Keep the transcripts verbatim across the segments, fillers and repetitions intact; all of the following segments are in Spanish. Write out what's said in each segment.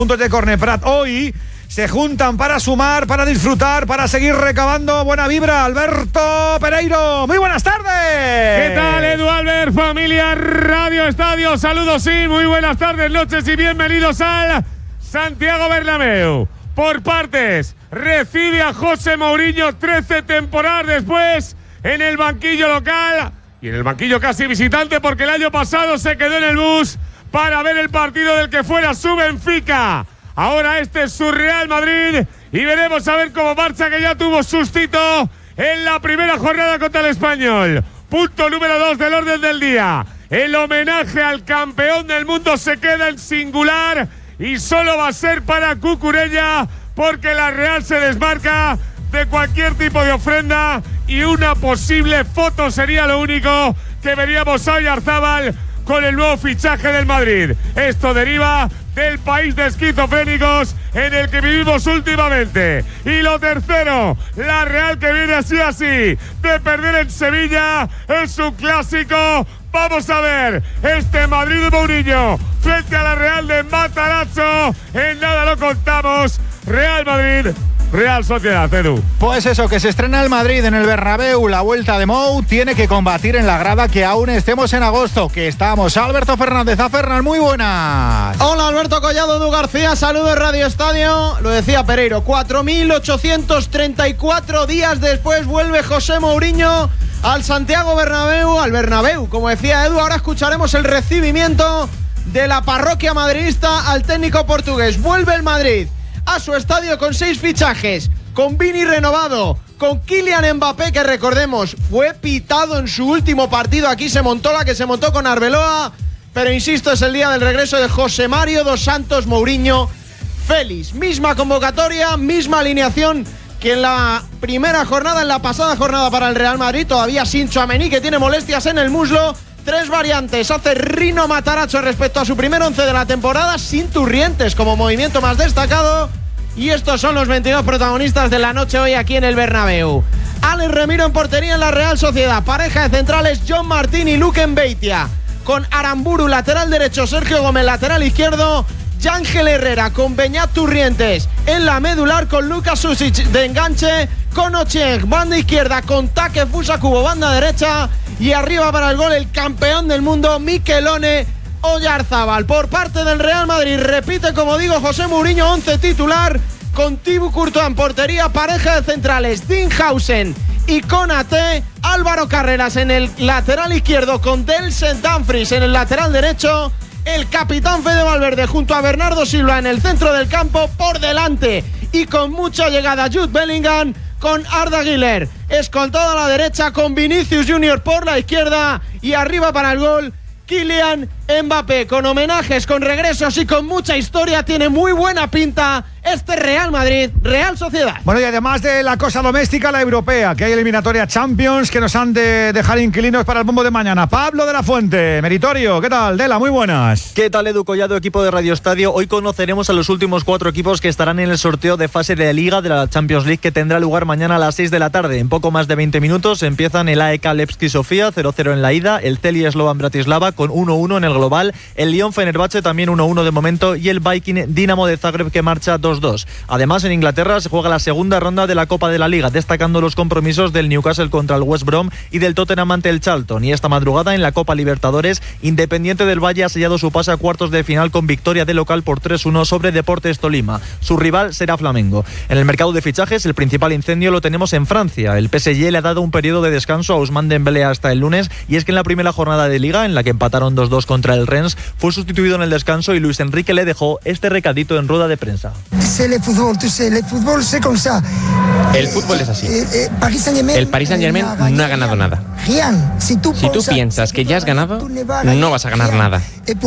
Puntos de Corne Prat hoy se juntan para sumar, para disfrutar, para seguir recabando buena vibra. Alberto Pereiro, muy buenas tardes. ¿Qué tal, Edu Albert, familia Radio Estadio? Saludos, sí, muy buenas tardes, noches y bienvenidos al Santiago Bernabéu. Por partes, recibe a José Mourinho trece temporadas después en el banquillo local y en el banquillo casi visitante, porque el año pasado se quedó en el bus para ver el partido del que fuera su Benfica. Ahora este es su Real Madrid y veremos a ver cómo marcha, que ya tuvo sustito en la primera jornada contra el Español. Punto número dos del orden del día. El homenaje al campeón del mundo se queda en singular y solo va a ser para Cucurella, porque la Real se desmarca de cualquier tipo de ofrenda y una posible foto sería lo único que veríamos a Oyarzábal con el nuevo fichaje del Madrid. Esto deriva del país de esquizofrénicos en el que vivimos últimamente. Y lo tercero, la Real, que viene así así de perder en Sevilla, es un clásico. Vamos a ver este Madrid de Mourinho frente a la Real de Matarazzo. En nada lo contamos. Real Madrid, Real Sociedad, Edu. Pues eso, que se estrena el Madrid en el Bernabéu, la vuelta de Mou, tiene que combatir en la grada que aún estemos en agosto, que estamos. Alberto Fernández, a Fernández, muy buenas. Hola, Alberto Collado, Edu García, saludos Radio Estadio. Lo decía Pereiro, cuatro mil ochocientos treinta y cuatro días después vuelve José Mourinho al Santiago Bernabéu, al Bernabéu, como decía Edu. Ahora escucharemos el recibimiento de la parroquia madridista al técnico portugués. Vuelve el Madrid a su estadio con seis fichajes, con Vini renovado, con Kylian Mbappé, que recordemos fue pitado en su último partido. Aquí se montó la que se montó con Arbeloa, pero insisto, es el día del regreso de José Mario dos Santos Mourinho. Félix, misma convocatoria, misma alineación que en la primera jornada, en la pasada jornada para el Real Madrid. Todavía sin Tchouaméni, que tiene molestias en el muslo. Tres variantes hace Rino Matarazzo respecto a su primer once de la temporada, sin Turrientes como movimiento más destacado. Y estos son los veintidós protagonistas de la noche hoy aquí en el Bernabéu. Alex Remiro en portería en la Real Sociedad. Pareja de centrales John Martín y Luke Mbeitia. Con Aramburu lateral derecho, Sergio Gómez lateral izquierdo, Yángel Herrera con Beñat Turrientes en la medular, con Lucas Susic de enganche, con Ochieng banda izquierda, con Takefusa Kubo banda derecha, y arriba para el gol el campeón del mundo Mikelone Oyarzábal. Por parte del Real Madrid repite, como digo, José Mourinho once titular, con Thibaut Courtois en portería, pareja de centrales Dinhausen y Konaté, Álvaro Carreras en el lateral izquierdo, con Delsen Dumfries en el lateral derecho, el capitán Fede Valverde junto a Bernardo Silva en el centro del campo. Por delante y con mucha llegada Jude Bellingham, con Arda Güler escoltado a la derecha, con Vinicius Junior por la izquierda, y arriba para el gol Kylian Mbappé. Con homenajes, con regresos y con mucha historia, tiene muy buena pinta este Real Madrid, Real Sociedad. Bueno, y además de la cosa doméstica, la europea, que hay eliminatoria Champions que nos han de dejar inquilinos para el bombo de mañana. Pablo de la Fuente, meritorio, ¿qué tal? Dela, muy buenas. ¿Qué tal, Edu Collado, equipo de Radio Estadio? Hoy conoceremos a los últimos cuatro equipos que estarán en el sorteo de fase de Liga de la Champions League, que tendrá lugar mañana a las seis de la tarde. En poco más de veinte minutos empiezan el A E K Levski Sofía, cero cero en la ida, el Celia Slovan Bratislava con uno uno en el global, el Lyon Fenerbahce también uno uno de momento, y el Viking Dinamo de Zagreb, que marcha dos dos. Además, en Inglaterra se juega la segunda ronda de la Copa de la Liga, destacando los compromisos del Newcastle contra el West Brom y del Tottenham ante el Charlton. Y esta madrugada en la Copa Libertadores, Independiente del Valle ha sellado su pase a cuartos de final con victoria de local por tres uno sobre Deportes Tolima. Su rival será Flamengo. En el mercado de fichajes, el principal incendio lo tenemos en Francia. El P S G le ha dado un periodo de descanso a Ousmane Dembélé hasta el lunes, y es que en la primera jornada de Liga, en la que empataron dos dos contra el Rennes, fue sustituido en el descanso, y Luis Enrique le dejó este recadito en rueda de prensa. Fútbol, tú sé, el fútbol c'est comme ça. El fútbol es así. Eh, eh, Paris Saint-Germain, el Paris Saint-Germain no ha ganado nada. Si tú, si tú piensas que ya has ganado, no vas a ganar nada.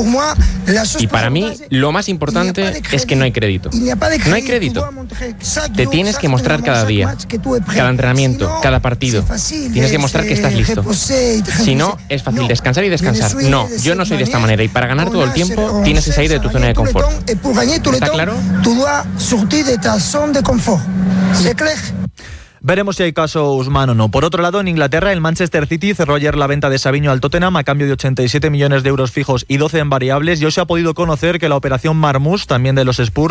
Y para mí, lo más importante es que no hay crédito. No hay crédito. Te tienes que mostrar cada día, cada entrenamiento, cada partido. Tienes que mostrar que estás listo. Si no, es fácil descansar y descansar. No, yo no soy de esta manera, y para ganar todo el tiempo tienes que salir de tu zona de confort. ¿Está claro? Sortir de ta zona de confort. ¿C'est clair? Veremos si hay caso Ousmane o no. Por otro lado, en Inglaterra, el Manchester City cerró ayer la venta de Savinho al Tottenham a cambio de ochenta y siete millones de euros fijos y doce en variables, y hoy se ha podido conocer que la operación Marmoush, también de los Spurs,